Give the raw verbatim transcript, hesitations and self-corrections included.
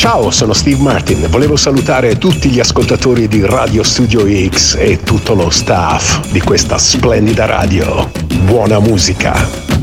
Ciao, sono Steve Martin. Volevo salutare tutti gli ascoltatori di Radio Studio X e tutto lo staff di questa splendida radio. Buona musica!